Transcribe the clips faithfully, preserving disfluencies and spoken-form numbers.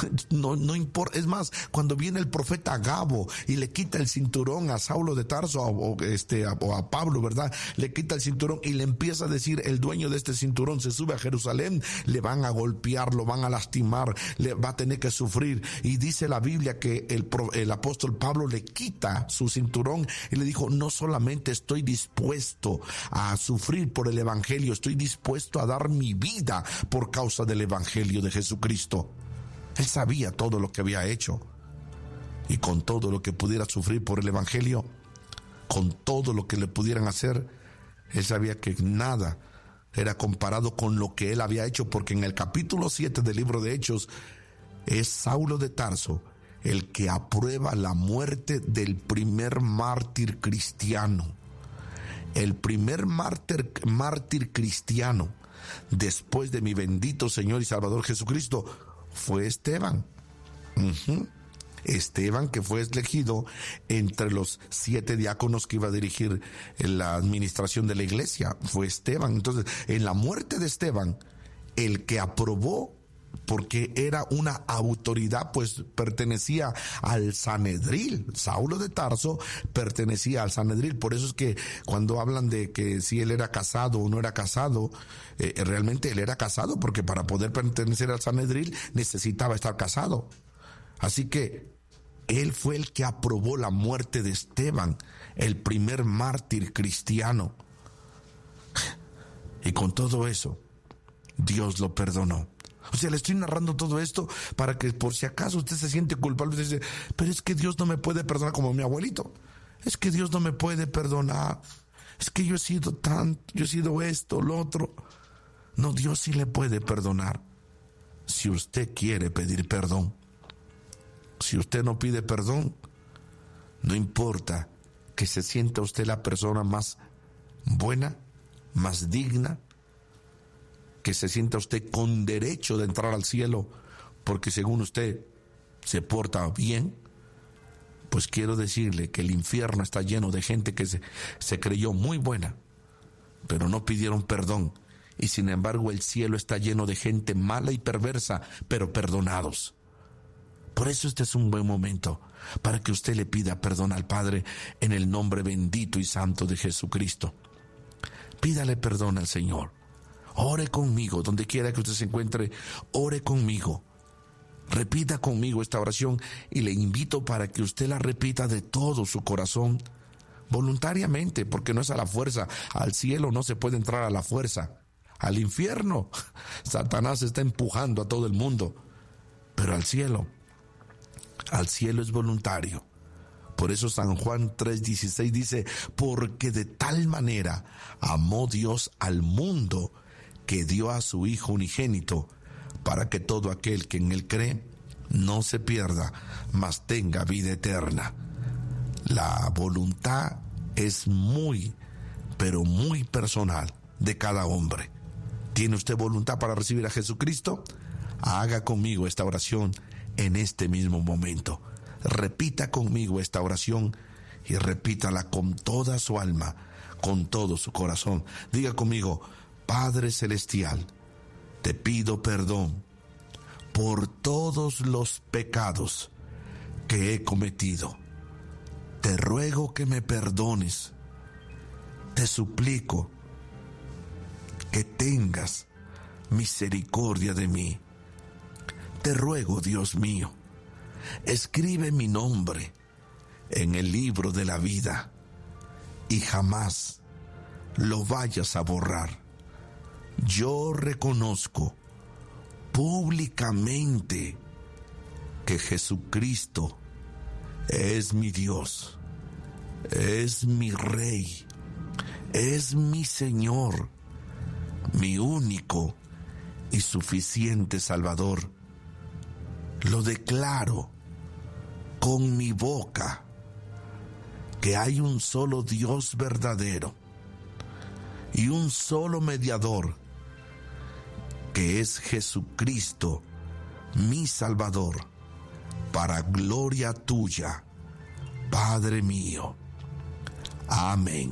no, no importa. Es más, cuando viene el profeta Agabo y le quita el cinturón a Saulo de Tarso, o, este, a, o a Pablo, ¿verdad? Le quita el cinturón y le empieza a decir: el dueño de este cinturón se sube a Jerusalén, le van a golpear, lo van a lastimar, le va a tener que sufrir. Y dice la Biblia que el, el apóstol Pablo le quita su cinturón y le dijo: no solamente estoy dispuesto a sufrir por el evangelio, estoy dispuesto a dar mi vida por causa del evangelio de Jesucristo. Él sabía todo lo que había hecho, y con todo lo que pudiera sufrir por el evangelio, con todo lo que le pudieran hacer, él sabía que nada era comparado con lo que él había hecho, porque en el capítulo siete del libro de Hechos es Saulo de Tarso el que aprueba la muerte del primer mártir cristiano. El primer mártir, mártir cristiano después de mi bendito Señor y Salvador Jesucristo fue Esteban. Uh-huh. Esteban, que fue elegido entre los siete diáconos que iba a dirigir la administración de la iglesia, fue Esteban. Entonces, en la muerte de Esteban, el que aprobó, porque era una autoridad, pues pertenecía al Sanedril. Saulo de Tarso pertenecía al Sanedril. Por eso es que cuando hablan de que si él era casado o no era casado, eh, realmente él era casado, porque para poder pertenecer al Sanedril necesitaba estar casado. Así que él fue el que aprobó la muerte de Esteban, el primer mártir cristiano. Y con todo eso, Dios lo perdonó. O sea, le estoy narrando todo esto para que por si acaso usted se siente culpable, usted dice: pero es que Dios no me puede perdonar, como mi abuelito. Es que Dios no me puede perdonar. Es que yo he sido tan, yo he sido esto, lo otro. No, Dios sí le puede perdonar, si usted quiere pedir perdón. Si usted no pide perdón, no importa que se sienta usted la persona más buena, más digna, que se sienta usted con derecho de entrar al cielo, porque según usted se porta bien, pues quiero decirle que el infierno está lleno de gente que se, se creyó muy buena, pero no pidieron perdón, y sin embargo el cielo está lleno de gente mala y perversa, pero perdonados. Por eso este es un buen momento para que usted le pida perdón al Padre en el nombre bendito y santo de Jesucristo. Pídale perdón al Señor. Ore conmigo, donde quiera que usted se encuentre, ore conmigo. Repita conmigo esta oración y le invito para que usted la repita de todo su corazón, voluntariamente, porque no es a la fuerza. Al cielo no se puede entrar a la fuerza. Al infierno, Satanás está empujando a todo el mundo, pero al cielo, al cielo es voluntario. Por eso San Juan tres dieciséis dice: porque de tal manera amó Dios al mundo, que dio a su Hijo unigénito, para que todo aquel que en él cree no se pierda, mas tenga vida eterna. La voluntad es muy, pero muy personal de cada hombre. ¿Tiene usted voluntad para recibir a Jesucristo? Haga conmigo esta oración en este mismo momento. Repita conmigo esta oración y repítala con toda su alma, con todo su corazón. Diga conmigo: Padre Celestial, te pido perdón por todos los pecados que he cometido. Te ruego que me perdones. Te suplico que tengas misericordia de mí. Te ruego, Dios mío, escribe mi nombre en el libro de la vida y jamás lo vayas a borrar. Yo reconozco públicamente que Jesucristo es mi Dios, es mi Rey, es mi Señor, mi único y suficiente Salvador. Lo declaro con mi boca que hay un solo Dios verdadero y un solo mediador, que es Jesucristo, mi Salvador, para gloria tuya, Padre mío. Amén.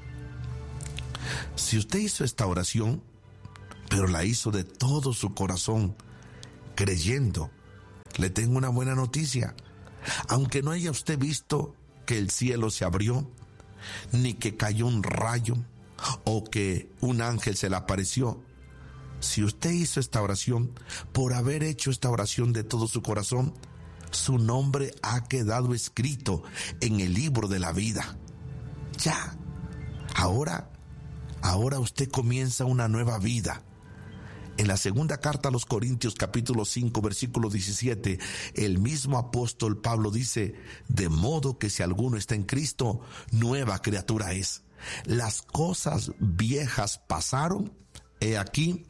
Si usted hizo esta oración, pero la hizo de todo su corazón, creyendo le tengo una buena noticia. Aunque no haya usted visto que el cielo se abrió, ni que cayó un rayo, o que un ángel se le apareció, si usted hizo esta oración, por haber hecho esta oración de todo su corazón, su nombre ha quedado escrito en el libro de la vida. Ya. Ahora, ahora usted comienza una nueva vida. En la segunda carta a los Corintios, capítulo cinco, versículo diecisiete, el mismo apóstol Pablo dice: de modo que si alguno está en Cristo, nueva criatura es. Las cosas viejas pasaron, he aquí,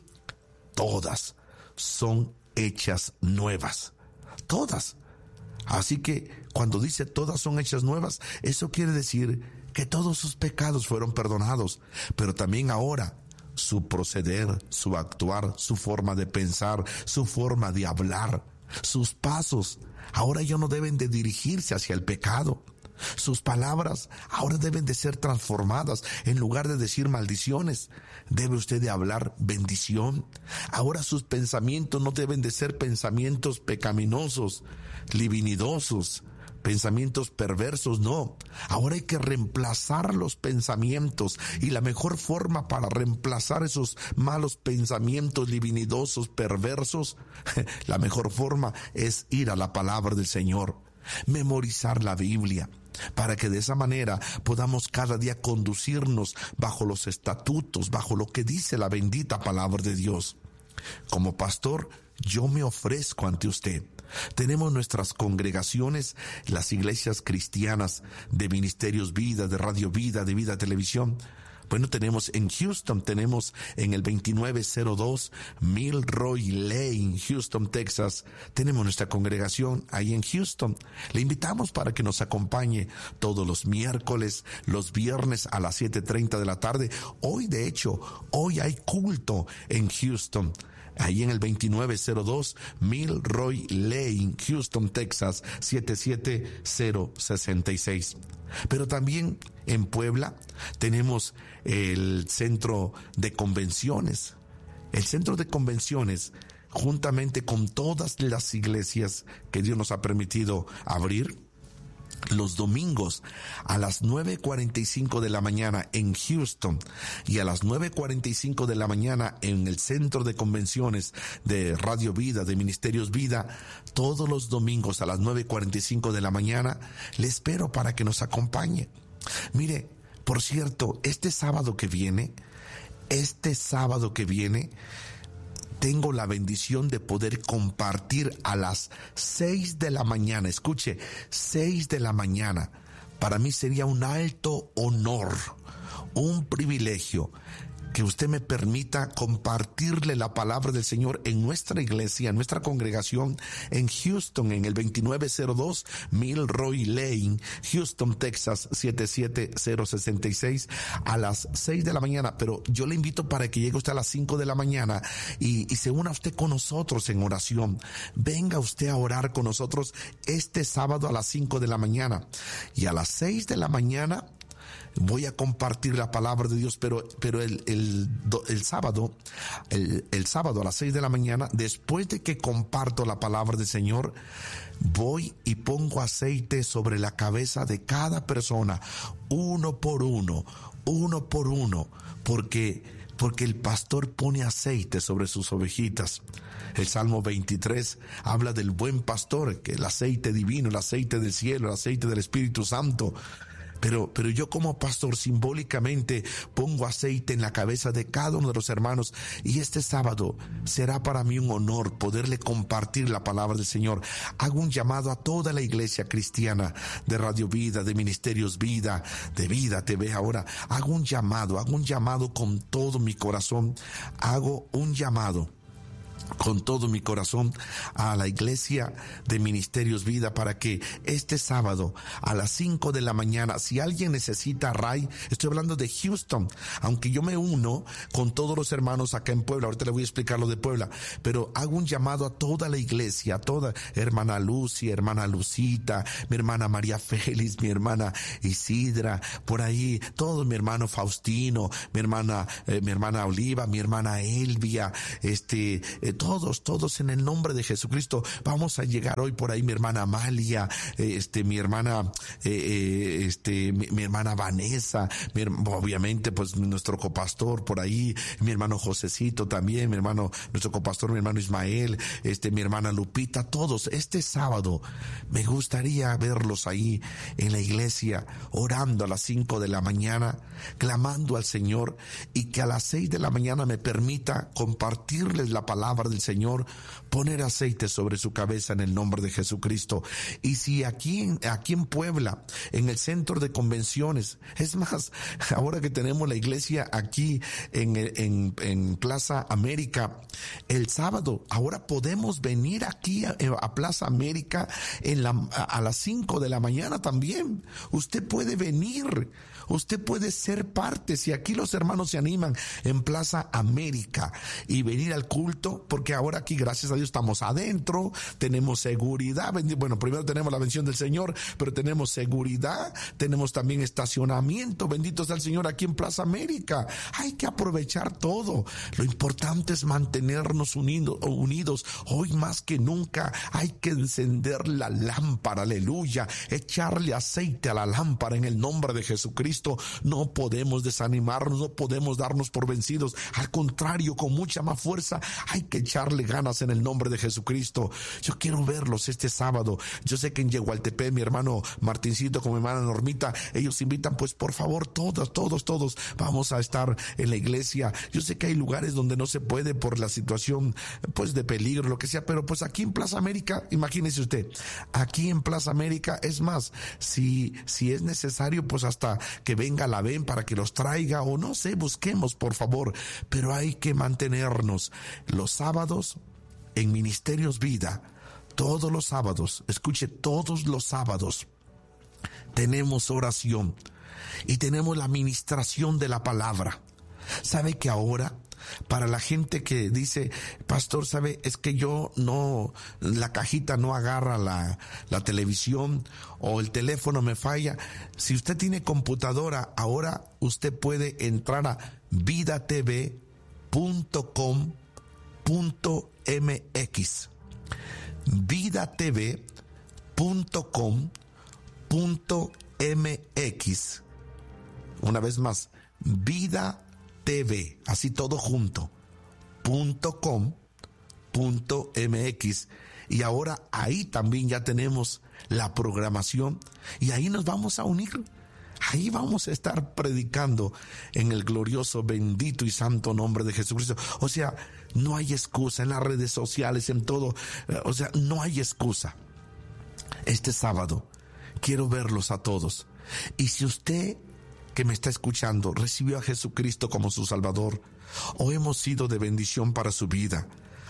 todas son hechas nuevas. Todas. Así que cuando dice todas son hechas nuevas, eso quiere decir que todos sus pecados fueron perdonados, pero también ahora su proceder, su actuar, su forma de pensar, su forma de hablar, sus pasos, ahora ya no deben de dirigirse hacia el pecado. Sus palabras ahora deben de ser transformadas. En lugar de decir maldiciones, debe usted de hablar bendición. Ahora sus pensamientos no deben de ser pensamientos pecaminosos, libidinosos, pensamientos perversos, no. Ahora hay que reemplazar los pensamientos, y la mejor forma para reemplazar esos malos pensamientos libidinosos, perversos, la mejor forma es ir a la palabra del Señor, memorizar la Biblia, para que de esa manera podamos cada día conducirnos bajo los estatutos, bajo lo que dice la bendita palabra de Dios. Como pastor, yo me ofrezco ante usted. Tenemos nuestras congregaciones, las iglesias cristianas de Ministerios Vida, de Radio Vida, de Vida Televisión. Bueno, tenemos en Houston, tenemos en el veintinueve cero dos Milroy Lane, Houston, Texas. Tenemos nuestra congregación ahí en Houston. Le invitamos para que nos acompañe todos los miércoles, los viernes a las siete treinta de la tarde. Hoy, de hecho, hoy hay culto en Houston. Ahí en el veintinueve cero dos Milroy Lane, Houston, Texas, siete siete cero seis seis. Pero también en Puebla tenemos el centro de convenciones. El centro de convenciones, juntamente con todas las iglesias que Dios nos ha permitido abrir, los domingos a las nueve cuarenta y cinco de la mañana en Houston y a las nueve cuarenta y cinco de la mañana en el centro de convenciones de Radio Vida, de Ministerios Vida. Todos los domingos a las nueve cuarenta y cinco de la mañana le espero para que nos acompañe. Mire, por cierto, este sábado que viene, este sábado que viene, tengo la bendición de poder compartir a las seis de la mañana. Escuche, seis de la mañana. Para mí sería un alto honor, un privilegio, que usted me permita compartirle la palabra del Señor en nuestra iglesia, en nuestra congregación en Houston, en el veintinueve cero dos Milroy Lane, Houston, Texas, siete siete cero seis seis, a las seis de la mañana. Pero yo le invito para que llegue usted a las cinco de la mañana y, y se una usted con nosotros en oración. Venga usted a orar con nosotros este sábado a las cinco de la mañana. Y a las seis de la mañana voy a compartir la palabra de Dios, pero, pero el, el, el sábado, el, el sábado a las seis de la mañana, después de que comparto la palabra del Señor, voy y pongo aceite sobre la cabeza de cada persona, uno por uno, uno por uno, porque, porque el pastor pone aceite sobre sus ovejitas. El Salmo veintitrés habla del buen pastor, que el aceite divino, el aceite del cielo, el aceite del Espíritu Santo. Pero, pero yo como pastor simbólicamente pongo aceite en la cabeza de cada uno de los hermanos, y este sábado será para mí un honor poderle compartir la palabra del Señor. Hago un llamado a toda la iglesia cristiana de Radio Vida, de Ministerios Vida, de Vida T V ahora. Hago un llamado, hago un llamado con todo mi corazón, hago un llamado con todo mi corazón a la iglesia de Ministerios Vida para que este sábado a las cinco de la mañana, si alguien necesita Ray, estoy hablando de Houston, aunque yo me uno con todos los hermanos acá en Puebla, ahorita le voy a explicar lo de Puebla, pero hago un llamado a toda la iglesia, a toda hermana Lucy, hermana Lucita, mi hermana María Félix, mi hermana Isidra, por ahí, todo mi hermano Faustino, mi hermana, eh, mi hermana Oliva, mi hermana Elvia, este, eh, todos, todos en el nombre de Jesucristo. Vamos a llegar hoy por ahí mi hermana Amalia, eh, este, mi hermana, eh, eh, este, mi, mi hermana Vanessa, mi, obviamente pues nuestro copastor por ahí, mi hermano Josecito también, mi hermano, nuestro copastor, mi hermano Ismael, este, mi hermana Lupita, todos. Este sábado me gustaría verlos ahí en la iglesia, orando a las cinco de la mañana, clamando al Señor, y que a las seis de la mañana me permita compartirles la palabra del Señor, poner aceite sobre su cabeza en el nombre de Jesucristo. Y si aquí, aquí en Puebla, en el centro de convenciones, es más, ahora que tenemos la iglesia aquí en, en, en Plaza América, el sábado, ahora podemos venir aquí a, a Plaza América en la, a, a las cinco de la mañana también. Usted puede venir. Usted puede ser parte, si aquí los hermanos se animan en Plaza América y venir al culto, porque ahora aquí, gracias a Dios, estamos adentro, tenemos seguridad. Bueno, primero tenemos la bendición del Señor, pero tenemos seguridad, tenemos también estacionamiento. Bendito sea el Señor aquí en Plaza América. Hay que aprovechar todo. Lo importante es mantenernos unidos, unidos. Hoy más que nunca hay que encender la lámpara, aleluya, echarle aceite a la lámpara en el nombre de Jesucristo. No podemos desanimarnos, no podemos darnos por vencidos. Al contrario, con mucha más fuerza hay que echarle ganas en el nombre de Jesucristo. Yo quiero verlos este sábado. Yo sé que en Yehualtepec, mi hermano Martincito con mi hermana Normita, ellos invitan, pues por favor, todos, todos, todos vamos a estar en la iglesia. Yo sé que hay lugares donde no se puede por la situación, pues de peligro, lo que sea, pero pues aquí en Plaza América, imagínese usted, aquí en Plaza América, es más, si, si es necesario, pues hasta que venga la ven para que los traiga, o no sé, busquemos por favor, pero hay que mantenernos los sábados en Ministerios Vida. Todos los sábados, escuche, todos los sábados tenemos oración y tenemos la ministración de la palabra. ¿Sabe que ahora, para la gente que dice, pastor, sabe, es que yo no, la cajita no agarra la, la televisión o el teléfono me falla? Si usted tiene computadora, ahora usted puede entrar a vida t v punto com punto m x. vida t v punto com punto m x. Una vez más, vida T V, así todo junto, punto com, punto mx, y ahora ahí también ya tenemos la programación y ahí nos vamos a unir, ahí vamos a estar predicando en el glorioso, bendito y santo nombre de Jesucristo. O sea, no hay excusa en las redes sociales, en todo, o sea, no hay excusa. Este sábado quiero verlos a todos, y si usted que me está escuchando recibió a Jesucristo como su Salvador, o hemos sido de bendición para su vida,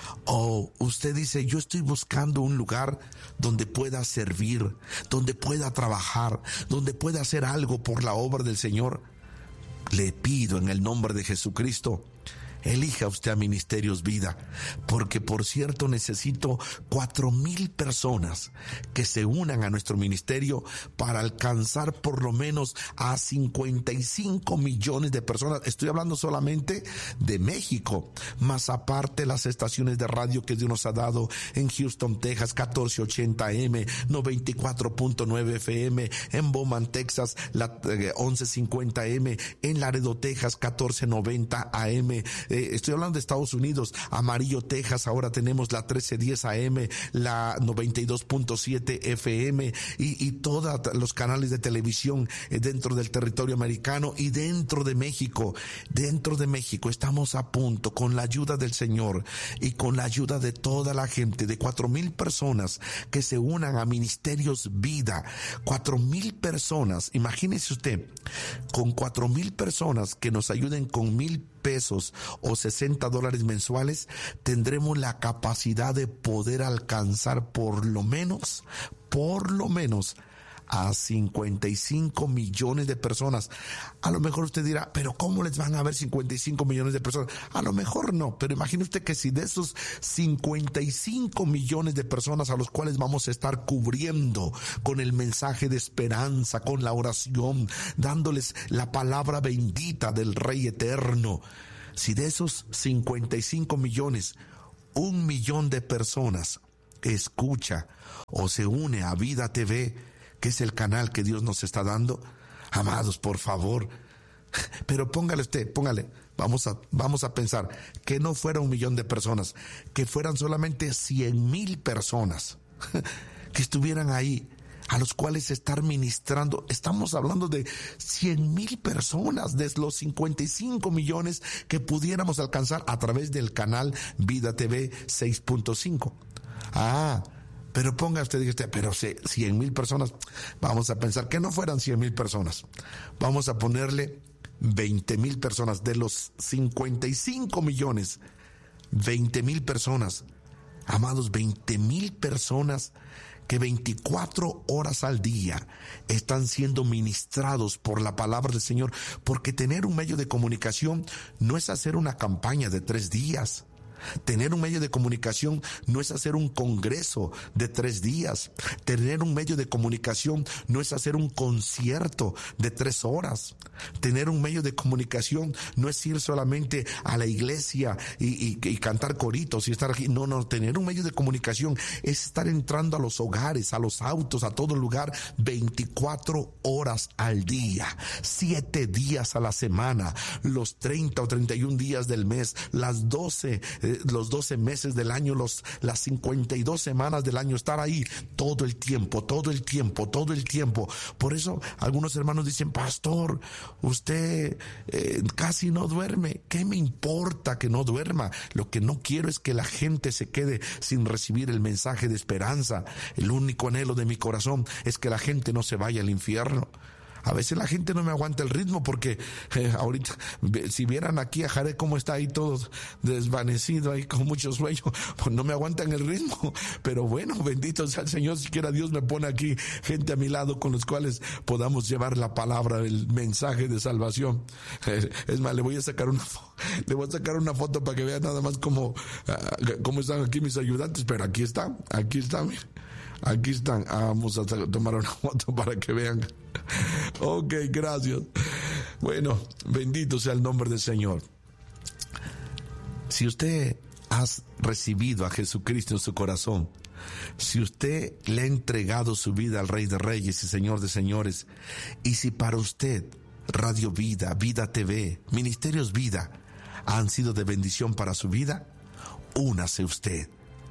o usted dice, yo estoy buscando un lugar donde pueda servir, donde pueda trabajar, donde pueda hacer algo por la obra del Señor, le pido en el nombre de Jesucristo, elija usted a Ministerios Vida, porque por cierto necesito cuatro mil personas que se unan a nuestro ministerio para alcanzar por lo menos a cincuenta y cinco millones de personas. Estoy hablando solamente de México, más aparte las estaciones de radio que Dios nos ha dado en Houston, Texas, catorce ochenta A M, noventa y cuatro punto nueve F M, en Beaumont, Texas, la eh, once cincuenta A M, en Laredo, Texas, catorce noventa A M. Estoy hablando de Estados Unidos, Amarillo, Texas, ahora tenemos la trece diez A M, la noventa y dos punto siete F M y, y todos los canales de televisión dentro del territorio americano y dentro de México. Dentro de México estamos a punto, con la ayuda del Señor y con la ayuda de toda la gente, de cuatro mil personas que se unan a Ministerios Vida. Cuatro mil personas, imagínese usted, con cuatro mil personas que nos ayuden con mil pesos o sesenta dólares mensuales, tendremos la capacidad de poder alcanzar por lo menos, por lo menos a cincuenta y cinco millones de personas. A lo mejor usted dirá, pero ¿cómo les van a ver cincuenta y cinco millones de personas? A lo mejor no, pero imagine usted que si de esos cincuenta y cinco millones de personas a los cuales vamos a estar cubriendo con el mensaje de esperanza, con la oración, dándoles la palabra bendita del Rey Eterno, si de esos cincuenta y cinco millones un millón de personas escucha o se une a Vida T V, que es el canal que Dios nos está dando, amados, por favor, pero póngale usted, póngale, vamos a, vamos a pensar que no fuera un millón de personas, que fueran solamente cien mil personas que estuvieran ahí, a los cuales estar ministrando. Estamos hablando de cien mil personas de los cincuenta y cinco millones que pudiéramos alcanzar a través del canal Vida T V seis punto cinco. Ah, pero ponga usted, diga usted, pero cien mil personas, vamos a pensar que no fueran cien mil personas, vamos a ponerle veinte mil personas de los cincuenta y cinco millones, veinte mil personas, amados, veinte mil personas que veinticuatro horas al día están siendo ministrados por la palabra del Señor, porque tener un medio de comunicación no es hacer una campaña de tres días. Tener un medio de comunicación no es hacer un congreso de tres días. Tener un medio de comunicación no es hacer un concierto de tres horas. Tener un medio de comunicación no es ir solamente a la iglesia y, y, y cantar coritos y estar aquí. No, no, tener un medio de comunicación es estar entrando a los hogares, a los autos, a todo lugar, veinticuatro horas al día, siete días a la semana, los treinta o treinta y un días del mes, las doce eh, los doce meses del año, los, las cincuenta y dos semanas del año, estar ahí todo el tiempo, todo el tiempo, todo el tiempo. Por eso algunos hermanos dicen, pastor, usted eh, casi no duerme. ¿Qué me importa que no duerma? Lo que no quiero es que la gente se quede sin recibir el mensaje de esperanza. El único anhelo de mi corazón es que la gente no se vaya al infierno. A veces la gente no me aguanta el ritmo porque eh, ahorita, si vieran aquí a Jared cómo está ahí todo desvanecido, ahí con mucho sueño, pues no me aguantan el ritmo. Pero bueno, bendito sea el Señor, siquiera Dios me pone aquí gente a mi lado con los cuales podamos llevar la palabra, el mensaje de salvación. Eh, es más, le voy a sacar una le voy a sacar una foto para que vean nada más cómo, uh, cómo están aquí mis ayudantes, pero aquí están, aquí están, aquí están. Ah, vamos a tomar una foto para que vean. Ok, gracias. Bueno, bendito sea el nombre del Señor. Si usted ha recibido a Jesucristo en su corazón, si usted le ha entregado su vida al Rey de Reyes y Señor de Señores, y si para usted Radio Vida, Vida T V, Ministerios Vida han sido de bendición para su vida, únase usted.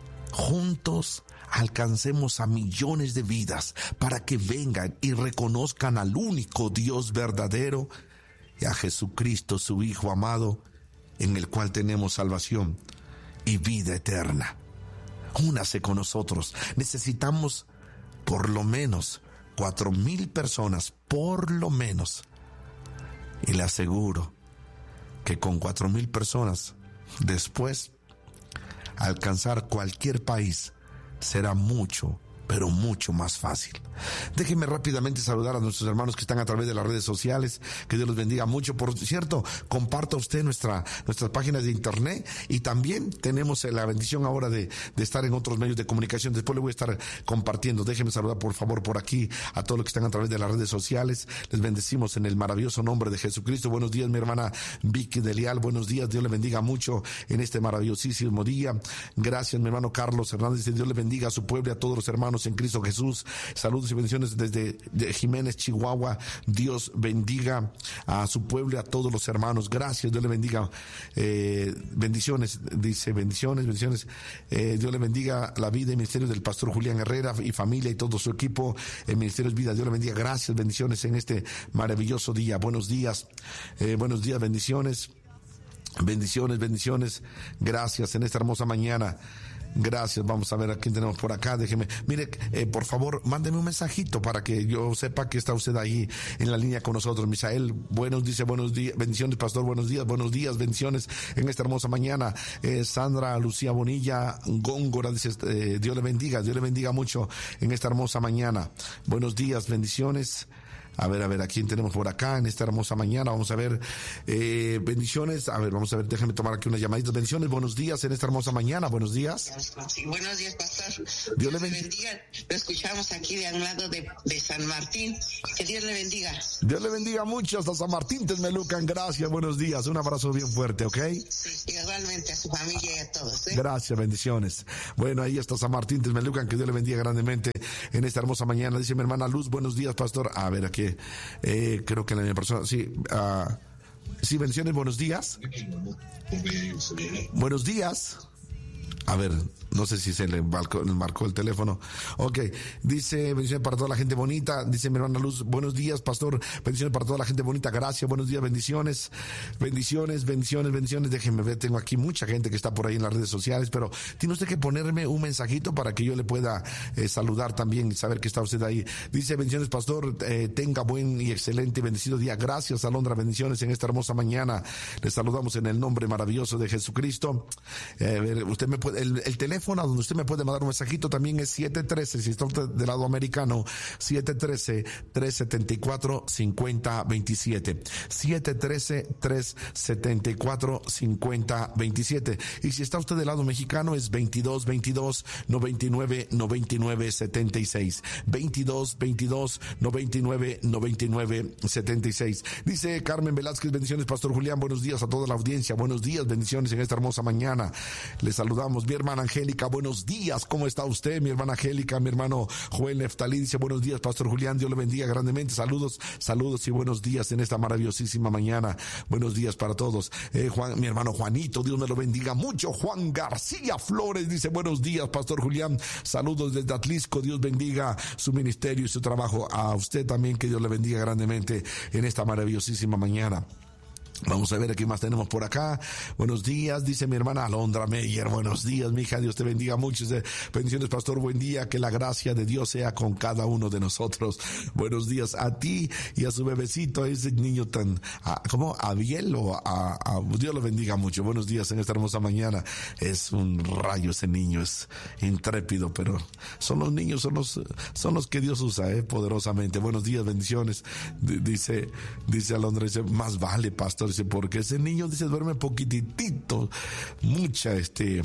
Juntos alcancemos a millones de vidas para que vengan y reconozcan al único Dios verdadero y a Jesucristo, su Hijo amado, en el cual tenemos salvación y vida eterna. Únase con nosotros. Necesitamos por lo menos cuatro mil personas, por lo menos. Y le aseguro que con cuatro mil personas, después, alcanzar cualquier país será mucho, pero mucho más fácil. Déjenme rápidamente saludar a nuestros hermanos que están a través de las redes sociales. Que Dios los bendiga mucho. Por cierto, comparta usted nuestra, nuestras páginas de internet, y también tenemos la bendición ahora de, de estar en otros medios de comunicación. Después le voy a estar compartiendo. Déjenme saludar por favor por aquí a todos los que están a través de las redes sociales. Les bendecimos en el maravilloso nombre de Jesucristo. Buenos días, mi hermana Vicky de Leal. Buenos días, Dios le bendiga mucho en este maravillosísimo día. Gracias, mi hermano Carlos Hernández. Dios le bendiga a su pueblo y a todos los hermanos en Cristo Jesús. Saludos y bendiciones desde de Jiménez, Chihuahua. Dios bendiga a su pueblo y a todos los hermanos. Gracias, Dios le bendiga. Eh, bendiciones, dice, bendiciones, bendiciones. Eh, Dios le bendiga la vida y ministerio del pastor Julián Herrera y familia y todo su equipo en Ministerios Vida. Dios le bendiga. Gracias, bendiciones en este maravilloso día. Buenos días, eh, buenos días, bendiciones. Bendiciones, bendiciones. Gracias en esta hermosa mañana. Gracias. Vamos a ver a quién tenemos por acá. Déjeme, mire, eh, por favor, mándeme un mensajito para que yo sepa que está usted ahí en la línea con nosotros. Misael, buenos, dice buenos días, bendiciones, pastor, buenos días, buenos días, bendiciones en esta hermosa mañana. Eh, Sandra Lucía Bonilla Góngora dice, eh, Dios le bendiga, Dios le bendiga mucho en esta hermosa mañana. Buenos días, bendiciones. A ver, a ver, ¿a quién tenemos por acá en esta hermosa mañana? Vamos a ver, eh, bendiciones. A ver, vamos a ver, déjenme tomar aquí unas llamaditas. Bendiciones, buenos días en esta hermosa mañana. Buenos días. Sí, buenos días, pastor. Dios, Dios le le bendiga. bendiga. Lo escuchamos aquí de un lado de, de San Martín. Que Dios le bendiga. Dios le bendiga mucho hasta San Martín, Texmelucan. Gracias, buenos días. Un abrazo bien fuerte, ¿ok? Sí, igualmente a su familia y a todos, ¿eh? Gracias, bendiciones. Bueno, ahí está San Martín, Texmelucan, que Dios le bendiga grandemente en esta hermosa mañana. Dice mi hermana Luz, buenos días, pastor. A ver, aquí, eh, creo que la misma persona, sí, uh, sí, bendiciones, buenos días. Buenos días. A ver, no sé si se le marcó, le marcó el teléfono. Ok, dice, bendiciones para toda la gente bonita. Dice mi hermana Luz, buenos días, pastor. Bendiciones para toda la gente bonita. Gracias, buenos días, bendiciones. Bendiciones, bendiciones, bendiciones. Déjenme ver, tengo aquí mucha gente que está por ahí en las redes sociales, pero tiene usted que ponerme un mensajito para que yo le pueda eh, saludar también y saber que está usted ahí. Dice, bendiciones, pastor. Eh, tenga buen y excelente y bendecido día. Gracias, Alondra, bendiciones en esta hermosa mañana. Les saludamos en el nombre maravilloso de Jesucristo. Eh, a ver, usted me puede, el, el teléfono donde usted me puede mandar un mensajito también es siete uno tres, si está usted del lado americano, siete uno tres, tres siete cuatro, cinco cero dos siete, siete uno tres, tres siete cuatro, cinco cero dos siete, y si está usted del lado mexicano es veintidós veintidós, noventa y nueve, noventa y nueve, setenta y seis, veintidós veintidós, noventa y nueve, noventa y nueve, setenta y seis. Dice Carmen Velázquez, bendiciones, pastor Julián, buenos días a toda la audiencia, buenos días, bendiciones en esta hermosa mañana. Les saludamos, mi hermana Angélica, buenos días, ¿cómo está usted? Mi hermana Angélica, mi hermano Joel Neftalí dice, buenos días, pastor Julián, Dios le bendiga grandemente, saludos, saludos y buenos días en esta maravillosísima mañana, buenos días para todos. Eh, Juan, mi hermano Juanito, Dios me lo bendiga mucho. Juan García Flores dice, buenos días, pastor Julián, saludos desde Atlisco, Dios bendiga su ministerio y su trabajo, a usted también, que Dios le bendiga grandemente en esta maravillosísima mañana. Vamos a ver a qué más tenemos por acá. Buenos días, dice mi hermana Alondra Meyer. Buenos días, mi hija, Dios te bendiga mucho. Bendiciones, pastor, buen día, que la gracia de Dios sea con cada uno de nosotros. Buenos días a ti y a su bebecito, a ese niño tan, a, ¿cómo? Abiel o a, a, Dios lo bendiga mucho. Buenos días en esta hermosa mañana. Es un rayo ese niño, es intrépido, pero son los niños, son los, son los que Dios usa, eh, poderosamente. Buenos días, bendiciones. D- dice, dice Alondra, dice, más vale, pastor, dice, porque ese niño, dice, duerme poquitito, mucha, este,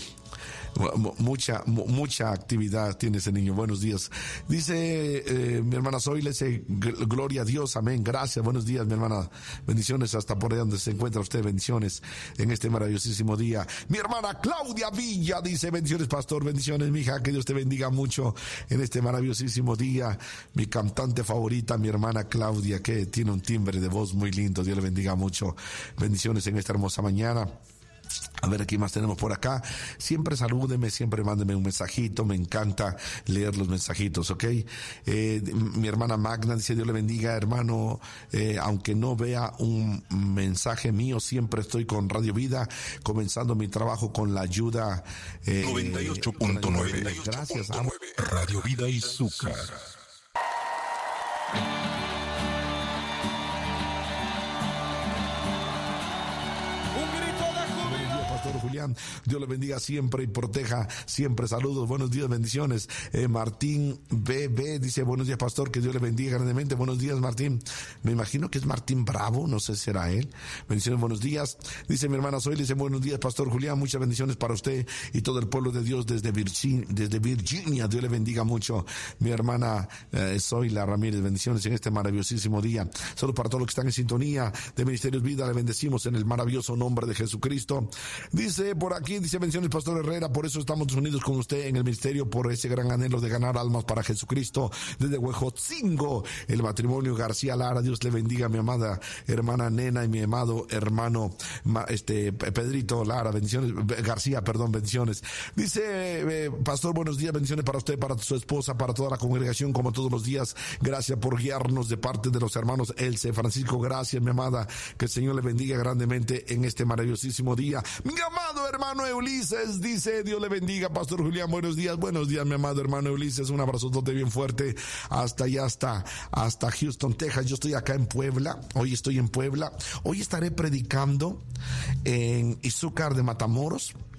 mucha, mucha actividad tiene ese niño. Buenos días. Dice, eh, mi hermana Zoe, le dice, gloria a Dios, amén, gracias, buenos días, mi hermana, bendiciones hasta por ahí donde se encuentra usted, bendiciones en este maravillosísimo día. Mi hermana Claudia Villa dice, bendiciones, pastor, bendiciones, mi hija, que Dios te bendiga mucho en este maravillosísimo día. Mi cantante favorita, mi hermana Claudia, que tiene un timbre de voz muy lindo, Dios le bendiga mucho. Bendiciones en esta hermosa mañana. A ver, aquí más tenemos por acá. Siempre salúdeme, siempre mándeme un mensajito. Me encanta leer los mensajitos, ¿ok? Eh, mi hermana Magna dice, Dios le bendiga, hermano. Eh, aunque no vea un mensaje mío, siempre estoy con Radio Vida, comenzando mi trabajo con la ayuda. Eh, noventa y ocho punto nueve. Gracias. Radio Vida y Azúcar. Julián, Dios le bendiga siempre y proteja siempre. Saludos, buenos días, bendiciones. Eh, Martín B B dice, buenos días, pastor, que Dios le bendiga grandemente. Buenos días, Martín. Me imagino que es Martín Bravo, no sé si será él. Bendiciones, buenos días. Dice mi hermana Zoe, dice, buenos días, pastor Julián, muchas bendiciones para usted y todo el pueblo de Dios desde Virginia, desde Virginia. Dios le bendiga mucho. Mi hermana eh, Zoila Ramírez, bendiciones en este maravillosísimo día. Saludos para todos los que están en sintonía de Ministerios Vida, le bendecimos en el maravilloso nombre de Jesucristo. Dice por aquí, dice, bendiciones, pastor Herrera, por eso estamos unidos con usted en el ministerio, por ese gran anhelo de ganar almas para Jesucristo. Desde Huejotzingo, el matrimonio García Lara, Dios le bendiga, mi amada hermana Nena y mi amado hermano este Pedrito Lara, bendiciones, García, perdón, bendiciones. Dice, eh, pastor, buenos días, bendiciones para usted, para su esposa, para toda la congregación, como todos los días. Gracias por guiarnos de parte de los hermanos Elce, Francisco, gracias, mi amada, que el Señor le bendiga grandemente en este maravillosísimo día. Mi amado hermano Ulises dice, Dios le bendiga, pastor Julián, buenos días, buenos días, mi amado hermano Ulises, un abrazotote bien fuerte hasta allá, hasta, hasta Houston, Texas. Yo estoy acá en Puebla, hoy estoy en Puebla, hoy estaré predicando en Izúcar de Matamoros.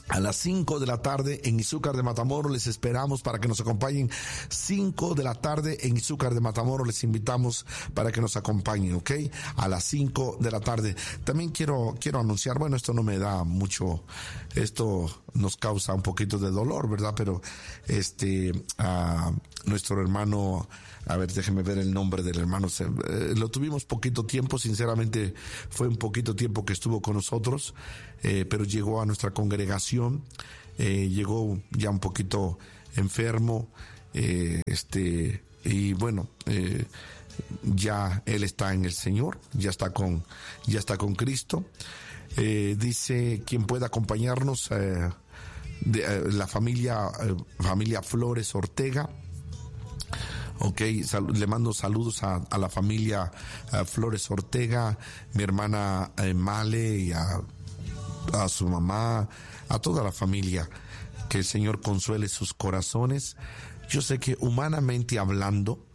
A las cinco de la tarde en Izúcar de Matamoros les esperamos para que nos acompañen. cinco de la tarde en Izúcar de Matamoros les invitamos para que nos acompañen, ¿ok? A las cinco de la tarde. También quiero, quiero anunciar, bueno, esto no me da mucho, esto nos causa un poquito de dolor, ¿verdad? Pero este, a nuestro hermano, a ver, déjeme ver el nombre del hermano, eh, lo tuvimos poquito tiempo, sinceramente fue un poquito tiempo que estuvo con nosotros, eh, pero llegó a nuestra congregación, eh, llegó ya un poquito enfermo, eh, este, y bueno, eh, ya él está en el Señor, ya está con, ya está con Cristo. Eh, dice quien pueda acompañarnos, eh, de, eh, la familia, eh, familia Flores Ortega. Ok, sal, le mando saludos a, a la familia a Flores Ortega, mi hermana eh, Male, y a, a su mamá, a toda la familia. Que el Señor consuele sus corazones. Yo sé que humanamente hablando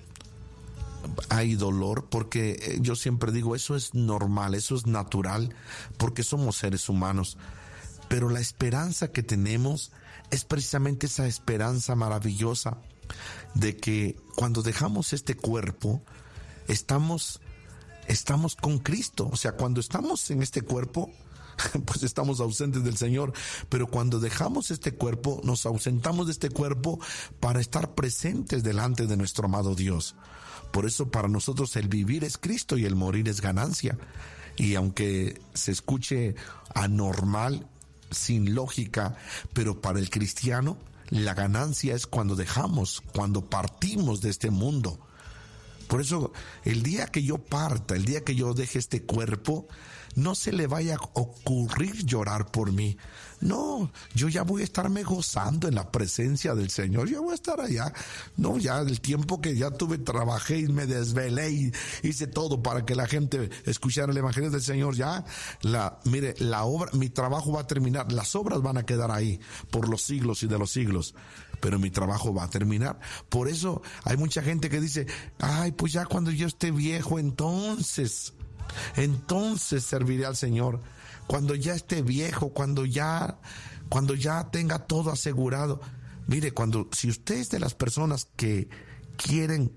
hay dolor, porque yo siempre digo, eso es normal, eso es natural, porque somos seres humanos. Pero la esperanza que tenemos es precisamente esa esperanza maravillosa de que cuando dejamos este cuerpo, estamos, estamos con Cristo. O sea, cuando estamos en este cuerpo, pues estamos ausentes del Señor, pero cuando dejamos este cuerpo, nos ausentamos de este cuerpo para estar presentes delante de nuestro amado Dios. Por eso para nosotros el vivir es Cristo y el morir es ganancia. Y aunque se escuche anormal, sin lógica, pero para el cristiano la ganancia es cuando dejamos, cuando partimos de este mundo. Por eso el día que yo parta, el día que yo deje este cuerpo, no se le vaya a ocurrir llorar por mí. No, yo ya voy a estarme gozando en la presencia del Señor. Yo voy a estar allá. No, ya el tiempo que ya tuve, trabajé y me desvelé y hice todo para que la gente escuchara el Evangelio del Señor. Ya, la, mire, la obra, mi trabajo va a terminar. Las obras van a quedar ahí por los siglos y de los siglos. Pero mi trabajo va a terminar. Por eso hay mucha gente que dice, ay, pues ya cuando yo esté viejo, entonces... entonces serviré al Señor. Cuando ya esté viejo, cuando ya, cuando ya tenga todo asegurado. Mire, cuando, si usted es de las personas que quieren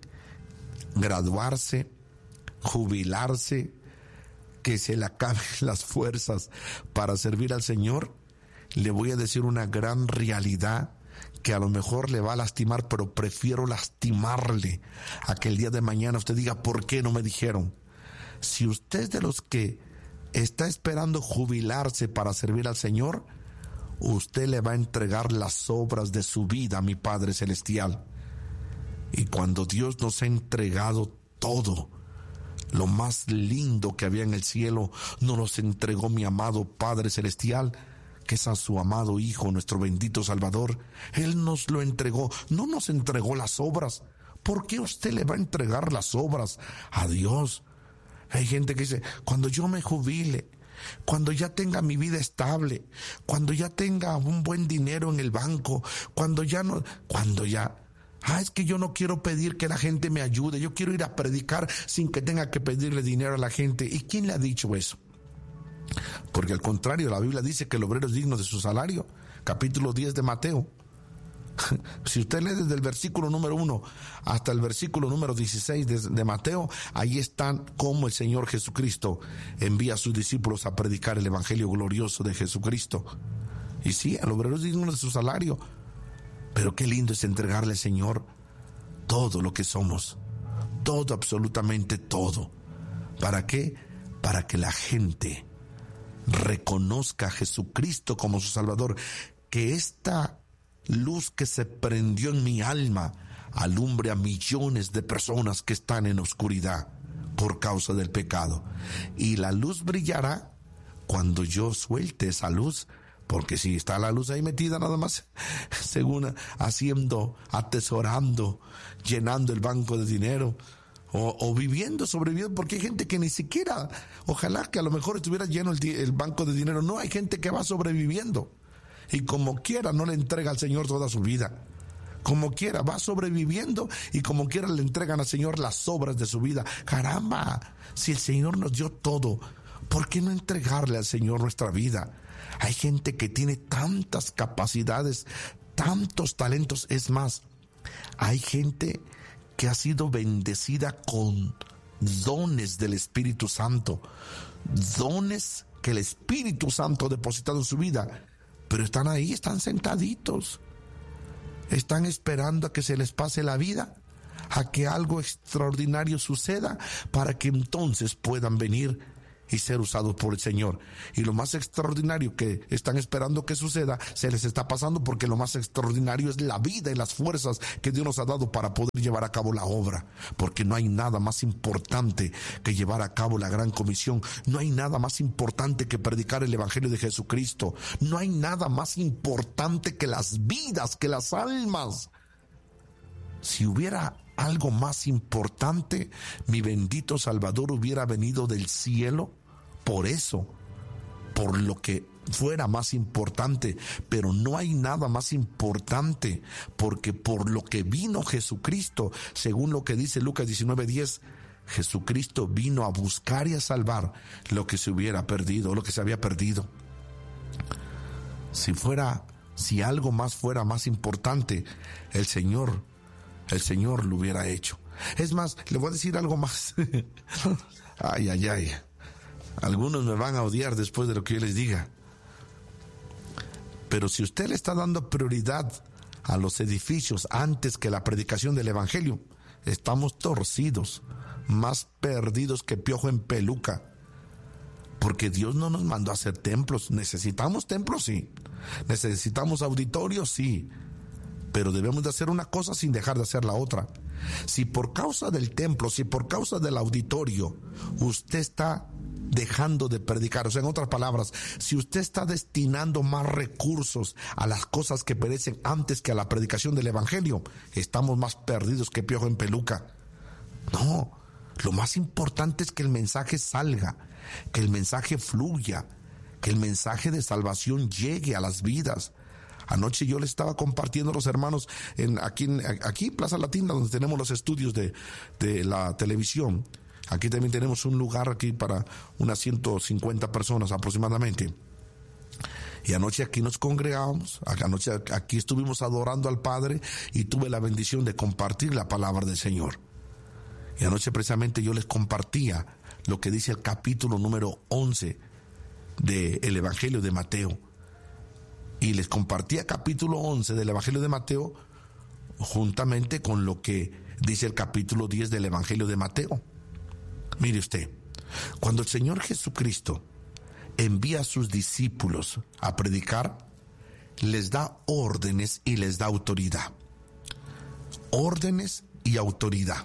graduarse, jubilarse, que se le acaben las fuerzas para servir al Señor, le voy a decir una gran realidad que a lo mejor le va a lastimar, pero prefiero lastimarle a que el día de mañana usted diga, ¿por qué no me dijeron? Si usted es de los que está esperando jubilarse para servir al Señor, usted le va a entregar las obras de su vida a mi Padre Celestial. Y cuando Dios nos ha entregado todo, lo más lindo que había en el cielo, nos los entregó mi amado Padre Celestial, que es a su amado Hijo, nuestro bendito Salvador. Él nos lo entregó, no nos entregó las obras. ¿Por qué usted le va a entregar las obras a Dios? Hay gente que dice, cuando yo me jubile, cuando ya tenga mi vida estable, cuando ya tenga un buen dinero en el banco, cuando ya no, cuando ya, ah, es que yo no quiero pedir que la gente me ayude, yo quiero ir a predicar sin que tenga que pedirle dinero a la gente. ¿Y quién le ha dicho eso? Porque al contrario, la Biblia dice que el obrero es digno de su salario. Capítulo diez de Mateo. Si usted lee desde el versículo número uno hasta el versículo número dieciséis de, de Mateo, ahí están cómo el Señor Jesucristo envía a sus discípulos a predicar el evangelio glorioso de Jesucristo. Y sí, el obrero es digno de su salario, pero qué lindo es entregarle al Señor todo lo que somos, todo, absolutamente todo. ¿Para qué? Para que la gente reconozca a Jesucristo como su Salvador, que esta luz que se prendió en mi alma alumbre a millones de personas que están en oscuridad por causa del pecado. Y la luz brillará cuando yo suelte esa luz, porque si está la luz ahí metida nada más, según haciendo, atesorando, llenando el banco de dinero, o, o viviendo, sobreviviendo, porque hay gente que ni siquiera, ojalá que a lo mejor estuviera lleno el, el banco de dinero. No, hay gente que va sobreviviendo. Y como quiera no le entrega al Señor toda su vida. Como quiera va sobreviviendo y como quiera le entregan al Señor las obras de su vida. Caramba, si el Señor nos dio todo, ¿por qué no entregarle al Señor nuestra vida? Hay gente que tiene tantas capacidades, tantos talentos. Es más, hay gente que ha sido bendecida con dones del Espíritu Santo, dones que el Espíritu Santo ha depositado en su vida, pero están ahí, están sentaditos, están esperando a que se les pase la vida, a que algo extraordinario suceda, para que entonces puedan venir y ser usados por el Señor. Y lo más extraordinario que están esperando que suceda, se les está pasando, porque lo más extraordinario es la vida y las fuerzas que Dios nos ha dado para poder llevar a cabo la obra. Porque no hay nada más importante que llevar a cabo la gran comisión. No hay nada más importante que predicar el Evangelio de Jesucristo. No hay nada más importante que las vidas, que las almas. Si hubiera algo más importante, mi bendito Salvador hubiera venido del cielo por eso, por lo que fuera más importante. Pero no hay nada más importante, porque por lo que vino Jesucristo, según lo que dice Lucas diecinueve diez, Jesucristo vino a buscar y a salvar lo que se hubiera perdido, lo que se había perdido. Si fuera, si algo más fuera más importante, el Señor, el Señor lo hubiera hecho. Es más, le voy a decir algo más. Ay, ay, ay. Algunos me van a odiar después de lo que yo les diga. Pero si usted le está dando prioridad a los edificios antes que la predicación del Evangelio, estamos torcidos, más perdidos que piojo en peluca. Porque Dios no nos mandó a hacer templos. Necesitamos templos, sí. Necesitamos auditorios, sí. Pero debemos de hacer una cosa sin dejar de hacer la otra. Si por causa del templo, si por causa del auditorio, usted está dejando de predicar, o sea, en otras palabras, si usted está destinando más recursos a las cosas que perecen antes que a la predicación del Evangelio, estamos más perdidos que piojo en peluca. No, lo más importante es que el mensaje salga, que el mensaje fluya, que el mensaje de salvación llegue a las vidas. Anoche yo les estaba compartiendo a los hermanos en, aquí en aquí, Plaza Latina, donde tenemos los estudios de, de la televisión. Aquí también tenemos un lugar aquí para unas ciento cincuenta personas aproximadamente. Y anoche aquí nos congregamos, anoche aquí estuvimos adorando al Padre y tuve la bendición de compartir la palabra del Señor. Y anoche precisamente yo les compartía lo que dice el capítulo número once del Evangelio de Mateo. Y les compartía capítulo once del Evangelio de Mateo juntamente con lo que dice el capítulo diez del Evangelio de Mateo. Mire usted, cuando el Señor Jesucristo envía a sus discípulos a predicar, les da órdenes y les da autoridad. Órdenes y autoridad.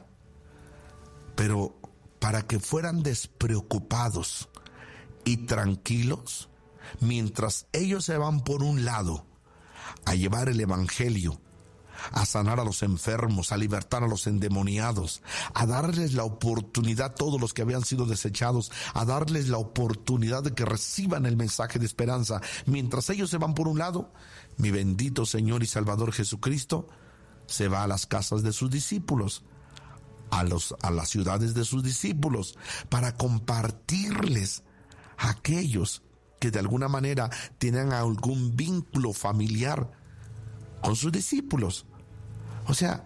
Pero para que fueran despreocupados y tranquilos, mientras ellos se van por un lado a llevar el Evangelio, a sanar a los enfermos, a libertar a los endemoniados, a darles la oportunidad a todos los que habían sido desechados, a darles la oportunidad de que reciban el mensaje de esperanza. Mientras ellos se van por un lado, mi bendito Señor y Salvador Jesucristo se va a las casas de sus discípulos, a, los, a las ciudades de sus discípulos, para compartirles a aquellos que de alguna manera tienen algún vínculo familiar con sus discípulos. O sea,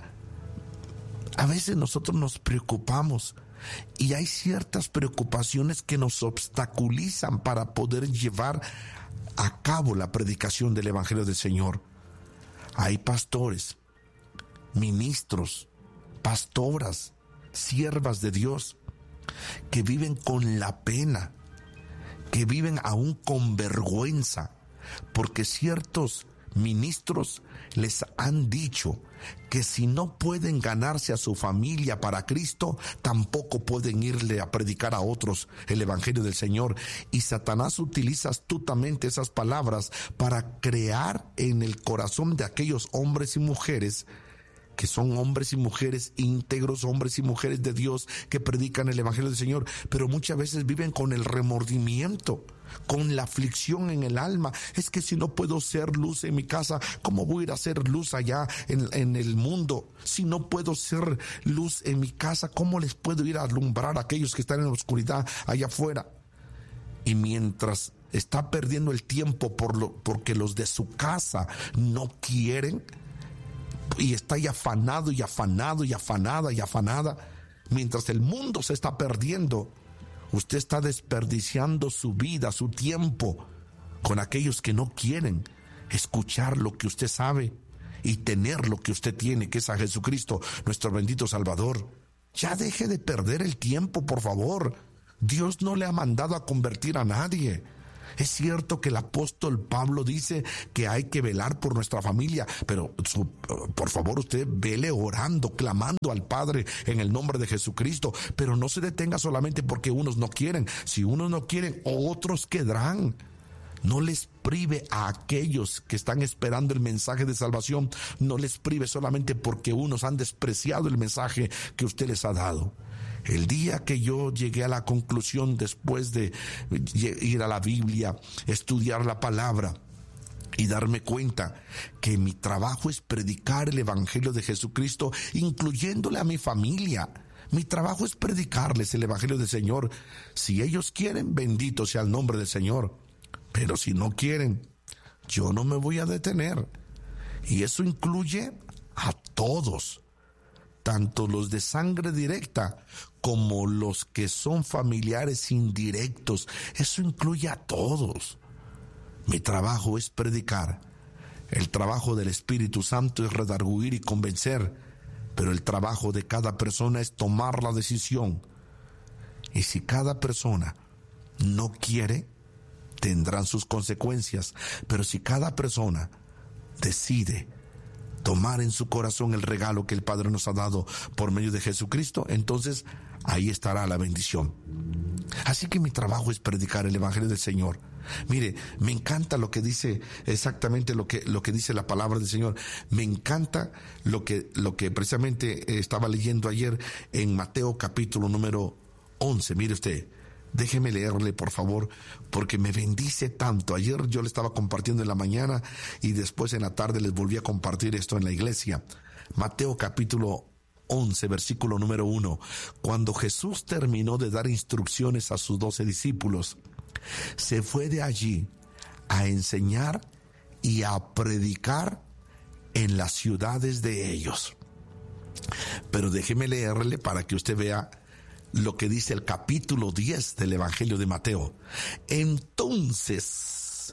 a veces nosotros nos preocupamos y hay ciertas preocupaciones que nos obstaculizan para poder llevar a cabo la predicación del Evangelio del Señor. Hay pastores, ministros, pastoras, siervas de Dios que viven con la pena, que viven aún con vergüenza, porque ciertos ministros les han dicho que si no pueden ganarse a su familia para Cristo, tampoco pueden irle a predicar a otros el Evangelio del Señor. Y Satanás utiliza astutamente esas palabras para crear en el corazón de aquellos hombres y mujeres que son hombres y mujeres íntegros, hombres y mujeres de Dios que predican el Evangelio del Señor, pero muchas veces viven con el remordimiento, con la aflicción en el alma. Es que si no puedo ser luz en mi casa, ¿cómo voy a ir a ser luz allá en, en el mundo? Si no puedo ser luz en mi casa, ¿cómo les puedo ir a alumbrar a aquellos que están en la oscuridad allá afuera? Y mientras está perdiendo el tiempo por lo, porque los de su casa no quieren, y está ahí afanado y afanado y afanada y afanada, mientras el mundo se está perdiendo, usted está desperdiciando su vida, su tiempo, con aquellos que no quieren escuchar lo que usted sabe y tener lo que usted tiene, que es a Jesucristo, nuestro bendito Salvador. Ya deje de perder el tiempo, por favor. Dios no le ha mandado a convertir a nadie. Es cierto que el apóstol Pablo dice que hay que velar por nuestra familia, pero su, por favor usted vele orando, clamando al Padre en el nombre de Jesucristo, pero no se detenga solamente porque unos no quieren. Si unos no quieren, otros quedarán. No les prive a aquellos que están esperando el mensaje de salvación, no les prive solamente porque unos han despreciado el mensaje que usted les ha dado. El día que yo llegué a la conclusión, después de ir a la Biblia, estudiar la palabra y darme cuenta que mi trabajo es predicar el evangelio de Jesucristo, incluyéndole a mi familia. Mi trabajo es predicarles el evangelio del Señor. Si ellos quieren, bendito sea el nombre del Señor. Pero si no quieren, yo no me voy a detener. Y eso incluye a todos, tanto los de sangre directa como los que son familiares indirectos. Eso incluye a todos. Mi trabajo es predicar. El trabajo del Espíritu Santo es redarguir y convencer, pero el trabajo de cada persona es tomar la decisión. Y si cada persona no quiere, tendrán sus consecuencias, pero si cada persona decide tomar en su corazón el regalo que el Padre nos ha dado por medio de Jesucristo, entonces ahí estará la bendición. Así que mi trabajo es predicar el evangelio del Señor. Mire, me encanta lo que dice exactamente lo que, lo que dice la palabra del Señor. Me encanta lo que, lo que precisamente estaba leyendo ayer en Mateo capítulo número once. Mire usted, déjeme leerle, por favor, porque me bendice tanto. Ayer yo le estaba compartiendo en la mañana y después en la tarde les volví a compartir esto en la iglesia. Mateo capítulo once, versículo número uno. Cuando Jesús terminó de dar instrucciones a sus doce discípulos, se fue de allí a enseñar y a predicar en las ciudades de ellos. Pero déjeme leerle para que usted vea lo que dice el capítulo diez del Evangelio de Mateo. Entonces,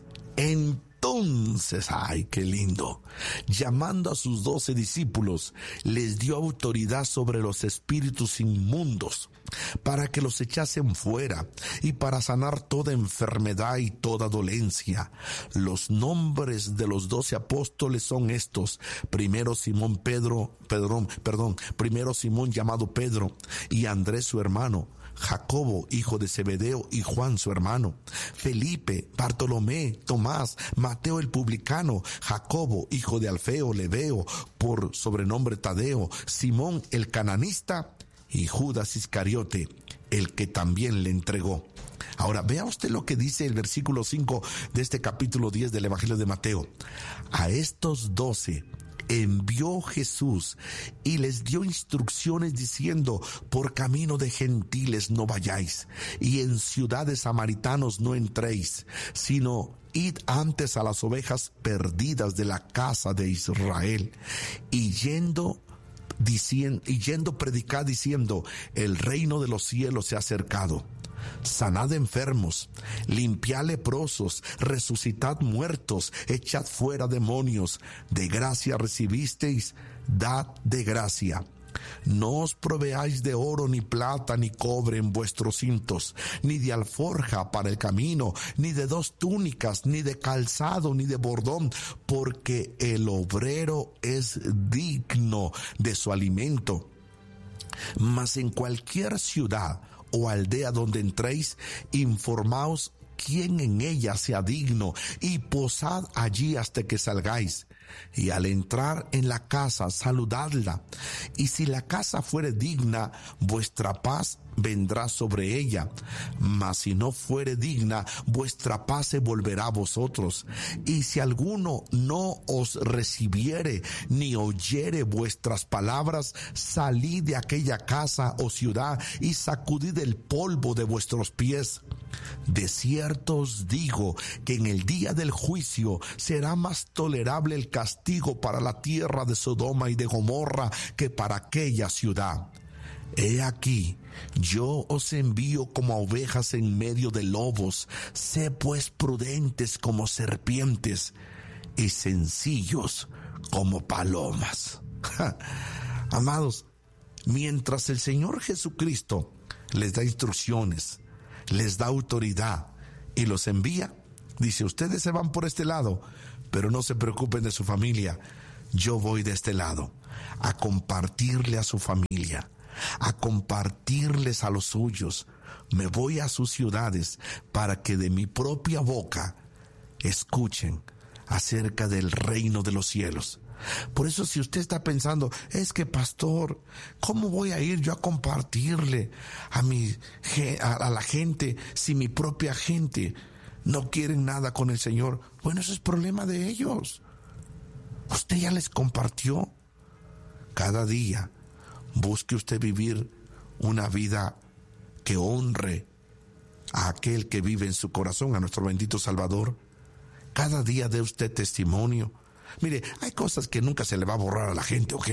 entonces, ay, qué lindo, llamando a sus doce discípulos, les dio autoridad sobre los espíritus inmundos, para que los echasen fuera y para sanar toda enfermedad y toda dolencia. Los nombres de los doce apóstoles son estos: primero Simón Pedro, perdón, perdón, primero Simón llamado Pedro, y Andrés su hermano, Jacobo, hijo de Zebedeo, y Juan su hermano, Felipe, Bartolomé, Tomás, Mateo el publicano, Jacobo, hijo de Alfeo, Lebeo, por sobrenombre Tadeo, Simón el cananista, y Judas Iscariote, el que también le entregó. Ahora, vea usted lo que dice el versículo cinco de este capítulo diez del Evangelio de Mateo. A estos doce envió Jesús y les dio instrucciones diciendo: por camino de gentiles no vayáis, y en ciudades samaritanos no entréis, sino id antes a las ovejas perdidas de la casa de Israel. Y yendo Diciendo, y yendo predicad diciendo: el reino de los cielos se ha acercado. Sanad enfermos, limpiad leprosos, resucitad muertos, echad fuera demonios. De gracia recibisteis, dad de gracia. No os proveáis de oro, ni plata, ni cobre en vuestros cintos, ni de alforja para el camino, ni de dos túnicas, ni de calzado, ni de bordón, porque el obrero es digno de su alimento. Mas en cualquier ciudad o aldea donde entréis, informaos quién en ella sea digno, y posad allí hasta que salgáis. Y al entrar en la casa, saludadla. Y si la casa fuere digna, vuestra paz vendrá sobre ella. Mas si no fuere digna, vuestra paz se volverá a vosotros. Y si alguno no os recibiere, ni oyere vuestras palabras, salid de aquella casa o ciudad, y sacudid el polvo de vuestros pies. De cierto os digo que en el día del juicio será más tolerable el castigo para la tierra de Sodoma y de Gomorra que para aquella ciudad. He aquí, yo os envío como a ovejas en medio de lobos. Sé pues prudentes como serpientes y sencillos como palomas. Amados, mientras el Señor Jesucristo les da instrucciones, les da autoridad y los envía, dice, ustedes se van por este lado, pero no se preocupen de su familia. Yo voy de este lado a compartirle a su familia, a compartirles a los suyos. Me voy a sus ciudades para que de mi propia boca escuchen acerca del reino de los cielos. Por eso, si usted está pensando, es que pastor, ¿cómo voy a ir yo a compartirle a mi a, a la gente si mi propia gente no quieren nada con el Señor? Bueno, ese es problema de ellos. Usted ya les compartió. Cada día busque usted vivir una vida que honre a aquel que vive en su corazón, a nuestro bendito Salvador. Cada día dé usted testimonio. Mire, hay cosas que nunca se le va a borrar a la gente, ¿ok?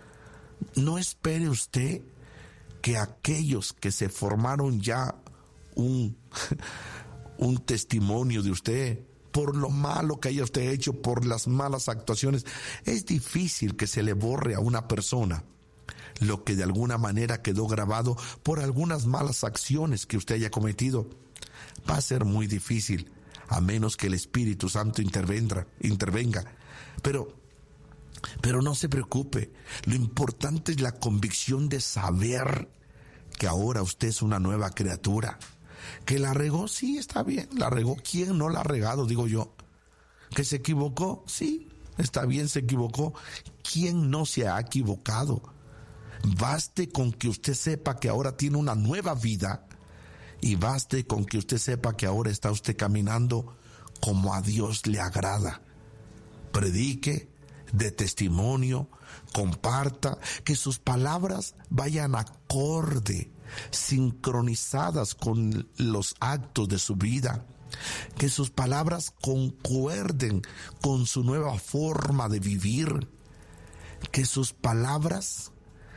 No espere usted que aquellos que se formaron ya un, un testimonio de usted por lo malo que haya usted hecho, por las malas actuaciones. Es difícil que se le borre a una persona lo que de alguna manera quedó grabado por algunas malas acciones que usted haya cometido. Va a ser muy difícil, a menos que el Espíritu Santo intervenga, intervenga. Pero, pero no se preocupe. Lo importante es la convicción de saber que ahora usted es una nueva criatura. Que la regó, sí, está bien, la regó. ¿Quién no la ha regado, digo yo? Que se equivocó, sí, está bien, se equivocó. ¿Quién no se ha equivocado? Baste con que usted sepa que ahora tiene una nueva vida, y baste con que usted sepa que ahora está usted caminando como a Dios le agrada. Predique, dé testimonio, comparta, que sus palabras vayan acorde, sincronizadas con los actos de su vida, que sus palabras concuerden con su nueva forma de vivir, que sus palabras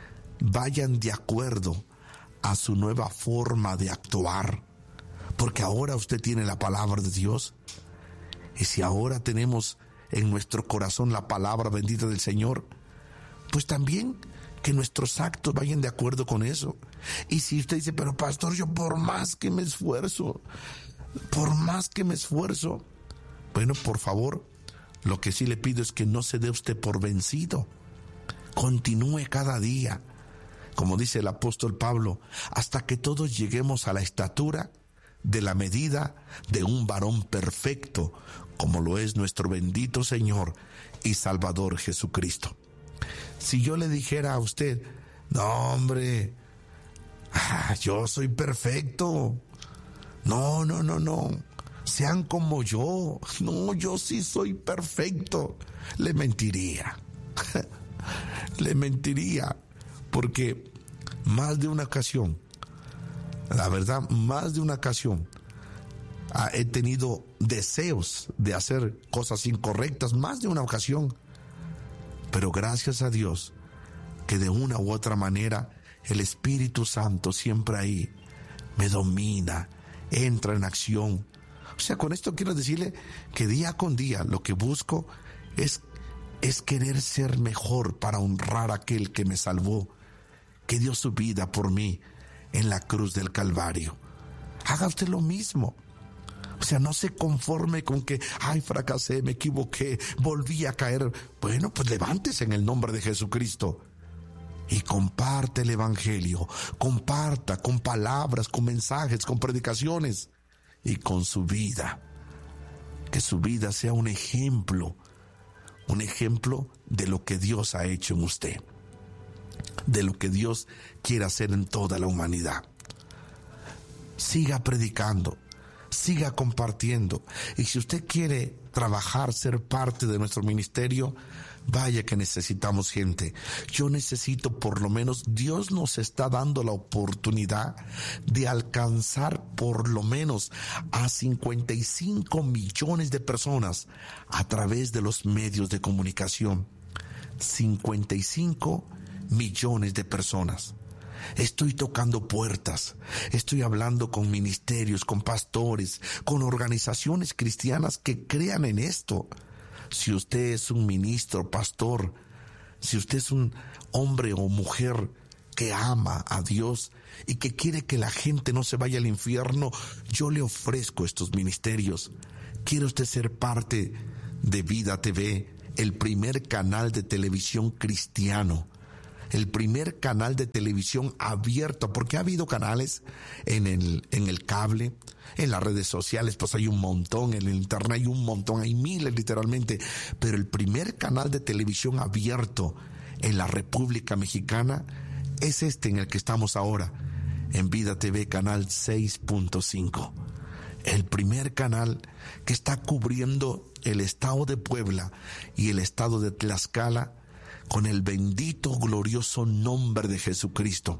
vayan de acuerdo a su nueva forma de actuar, porque ahora usted tiene la palabra de Dios. Y si ahora tenemos en nuestro corazón la palabra bendita del Señor, pues también que nuestros actos vayan de acuerdo con eso. Y si usted dice, pero pastor, yo por más que me esfuerzo, por más que me esfuerzo, bueno, por favor, lo que sí le pido es que no se dé usted por vencido. Continúe cada día, como dice el apóstol Pablo, hasta que todos lleguemos a la estatura de la medida de un varón perfecto, como lo es nuestro bendito Señor y Salvador Jesucristo. Si yo le dijera a usted, no hombre, ah, yo soy perfecto, no, no, no, no, sean como yo, no, yo sí soy perfecto, le mentiría, le mentiría, porque más de una ocasión, la verdad, más de una ocasión, ah, he tenido deseos de hacer cosas incorrectas, más de una ocasión. Pero gracias a Dios, que de una u otra manera, el Espíritu Santo siempre ahí me domina, entra en acción. O sea, con esto quiero decirle que día con día lo que busco es, es querer ser mejor para honrar a aquel que me salvó, que dio su vida por mí en la cruz del Calvario. Haga usted lo mismo. O sea, no se conforme con que, ay, fracasé, me equivoqué, volví a caer. Bueno, pues levántese en el nombre de Jesucristo y comparte el Evangelio. Comparta con palabras, con mensajes, con predicaciones y con su vida. Que su vida sea un ejemplo, un ejemplo de lo que Dios ha hecho en usted, de lo que Dios quiere hacer en toda la humanidad. Siga predicando, siga compartiendo. Y si usted quiere trabajar, ser parte de nuestro ministerio, vaya que necesitamos gente. Yo necesito, por lo menos, Dios nos está dando la oportunidad de alcanzar por lo menos a cincuenta y cinco millones de personas a través de los medios de comunicación. cincuenta y cinco millones de personas. Estoy tocando puertas, estoy hablando con ministerios, con pastores, con organizaciones cristianas que crean en esto. Si usted es un ministro, pastor, si usted es un hombre o mujer que ama a Dios y que quiere que la gente no se vaya al infierno, yo le ofrezco estos ministerios. ¿Quiere usted ser parte de Vida T V, el primer canal de televisión cristiano? El primer canal de televisión abierto, porque ha habido canales en el, en el cable, en las redes sociales, pues hay un montón, en el internet hay un montón, hay miles literalmente, pero el primer canal de televisión abierto en la República Mexicana es este en el que estamos ahora, en Vida T V, canal seis punto cinco. El primer canal que está cubriendo el estado de Puebla y el estado de Tlaxcala con el bendito, glorioso nombre de Jesucristo.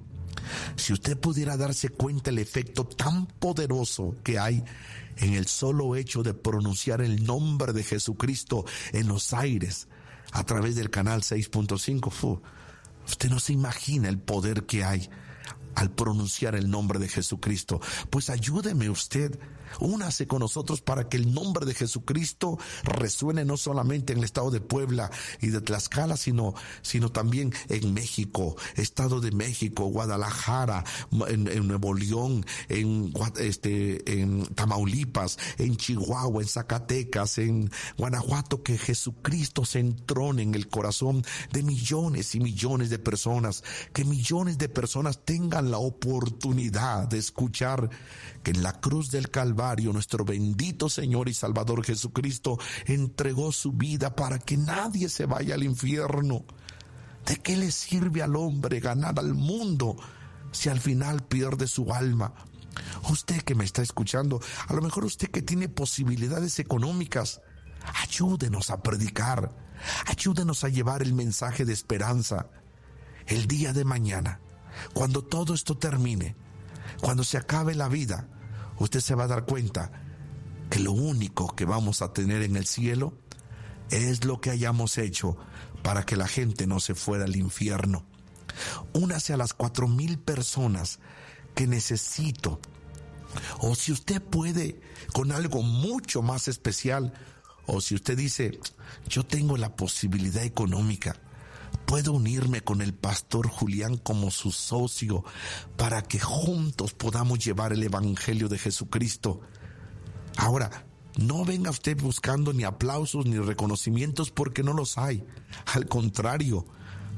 Si usted pudiera darse cuenta el efecto tan poderoso que hay en el solo hecho de pronunciar el nombre de Jesucristo en los aires a través del canal seis punto cinco, usted no se imagina el poder que hay al pronunciar el nombre de Jesucristo. Pues ayúdeme usted, únase con nosotros para que el nombre de Jesucristo resuene no solamente en el estado de Puebla y de Tlaxcala, sino, sino también en México, Estado de México, Guadalajara, en, en Nuevo León, en, este, en Tamaulipas, en Chihuahua, en Zacatecas, en Guanajuato, que Jesucristo se entrone en el corazón de millones y millones de personas, que millones de personas tengan la oportunidad de escuchar que en la cruz del Calvario nuestro bendito Señor y Salvador Jesucristo entregó su vida para que nadie se vaya al infierno. ¿De qué le sirve al hombre ganar al mundo si al final pierde su alma? Usted que me está escuchando, a lo mejor usted que tiene posibilidades económicas, ayúdenos a predicar, ayúdenos a llevar el mensaje de esperanza. El día de mañana, cuando todo esto termine, cuando se acabe la vida, usted se va a dar cuenta que lo único que vamos a tener en el cielo es lo que hayamos hecho para que la gente no se fuera al infierno. Únase a las cuatro mil personas que necesito. O si usted puede, con algo mucho más especial, o si usted dice, yo tengo la posibilidad económica, puedo unirme con el pastor Julián como su socio para que juntos podamos llevar el evangelio de Jesucristo. Ahora, no venga usted buscando ni aplausos ni reconocimientos, porque no los hay. Al contrario,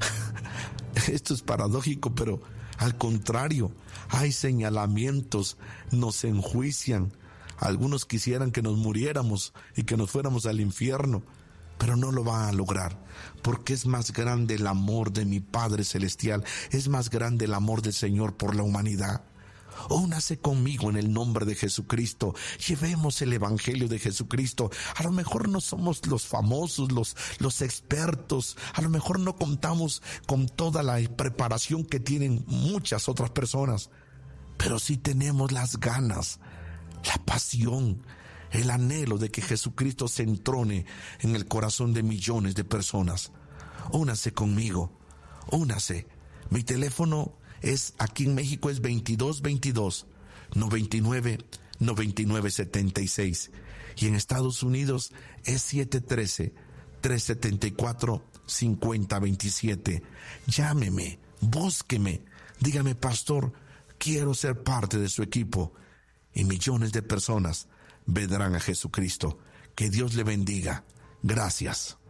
esto es paradójico, pero al contrario, hay señalamientos, nos enjuician. Algunos quisieran que nos muriéramos y que nos fuéramos al infierno, pero no lo va a lograr, porque es más grande el amor de mi Padre Celestial, es más grande el amor del Señor por la humanidad. Únase conmigo en el nombre de Jesucristo, llevemos el evangelio de Jesucristo. A lo mejor no somos los famosos, los, los expertos, a lo mejor no contamos con toda la preparación que tienen muchas otras personas, pero sí tenemos las ganas, la pasión, el anhelo de que Jesucristo se entrone en el corazón de millones de personas. Únase conmigo, únase. Mi teléfono es, aquí en México es veintidós veintidós, noventa y nueve, noventa y nueve setenta y seis. Y en Estados Unidos es siete uno tres, tres siete cuatro, cinco cero dos siete. Llámeme, búsqueme, dígame, pastor, quiero ser parte de su equipo. Y millones de personas vendrán a Jesucristo. Que Dios le bendiga. Gracias.